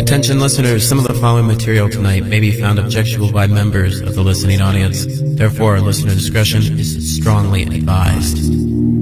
Attention listeners, some of the following material tonight may be found objectionable by members of the listening audience. Therefore, listener discretion is strongly advised.